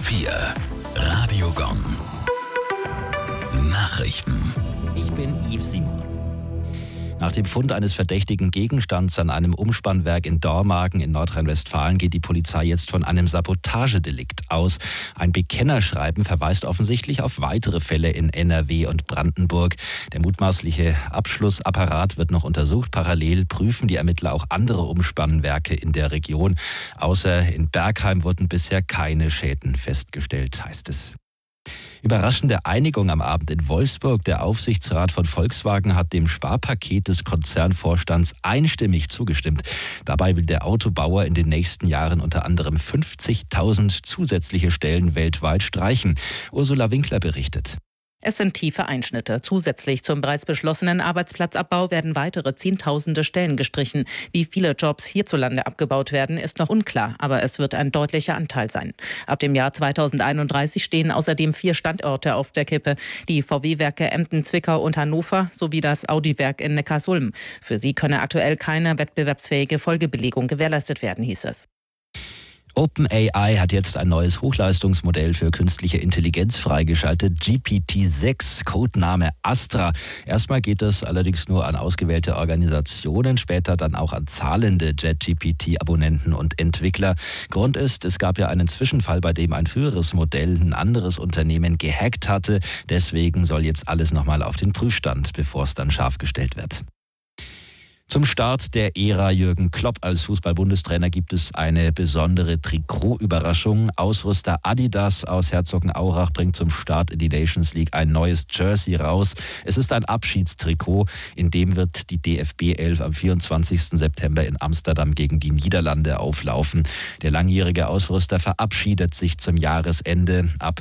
4. Radio Gong. Nachrichten. Ich bin Yves Simon. Nach dem Fund eines verdächtigen Gegenstands an einem Umspannwerk in Dormagen in Nordrhein-Westfalen geht die Polizei jetzt von einem Sabotagedelikt aus. Ein Bekennerschreiben verweist offensichtlich auf weitere Fälle in NRW und Brandenburg. Der mutmaßliche Abschlussapparat wird noch untersucht. Parallel prüfen die Ermittler auch andere Umspannwerke in der Region. Außer in Bergheim wurden bisher keine Schäden festgestellt, heißt es. Überraschende Einigung am Abend in Wolfsburg. Der Aufsichtsrat von Volkswagen hat dem Sparpaket des Konzernvorstands einstimmig zugestimmt. Dabei will der Autobauer in den nächsten Jahren unter anderem 50.000 zusätzliche Stellen weltweit streichen. Ursula Winkler berichtet. Es sind tiefe Einschnitte. Zusätzlich zum bereits beschlossenen Arbeitsplatzabbau werden weitere Zehntausende Stellen gestrichen. Wie viele Jobs hierzulande abgebaut werden, ist noch unklar, aber es wird ein deutlicher Anteil sein. Ab dem Jahr 2031 stehen außerdem 4 Standorte auf der Kippe. Die VW-Werke Emden, Zwickau und Hannover sowie das Audi-Werk in Neckarsulm. Für sie könne aktuell keine wettbewerbsfähige Folgebelegung gewährleistet werden, hieß es. OpenAI hat jetzt ein neues Hochleistungsmodell für künstliche Intelligenz freigeschaltet, GPT-6, Codename Astra. Erstmal geht es allerdings nur an ausgewählte Organisationen, später dann auch an zahlende JetGPT-Abonnenten und Entwickler. Grund ist, es gab ja einen Zwischenfall, bei dem ein früheres Modell ein anderes Unternehmen gehackt hatte. Deswegen soll jetzt alles nochmal auf den Prüfstand, bevor es dann scharf gestellt wird. Zum Start der Ära Jürgen Klopp als Fußball-Bundestrainer gibt es eine besondere Trikotüberraschung. Ausrüster Adidas aus Herzogenaurach bringt zum Start in die Nations League ein neues Jersey raus. Es ist ein Abschiedstrikot, in dem wird die DFB 11 am 24. September in Amsterdam gegen die Niederlande auflaufen. Der langjährige Ausrüster verabschiedet sich zum Jahresende. Ab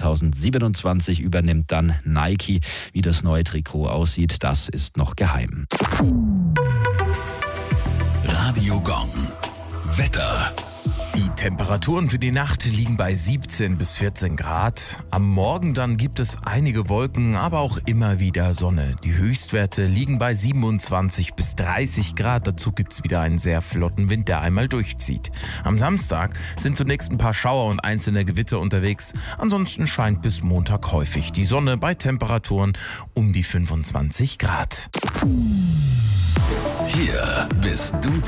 2027 übernimmt dann Nike. Wie das neue Trikot aussieht, das ist noch geheim. Radio Gong. Wetter. Die Temperaturen für die Nacht liegen bei 17 bis 14 Grad. Am Morgen dann gibt es einige Wolken, aber auch immer wieder Sonne. Die Höchstwerte liegen bei 27 bis 30 Grad. Dazu gibt es wieder einen sehr flotten Wind, der einmal durchzieht. Am Samstag sind zunächst ein paar Schauer und einzelne Gewitter unterwegs. Ansonsten scheint bis Montag häufig die Sonne bei Temperaturen um die 25 Grad. Hier bist du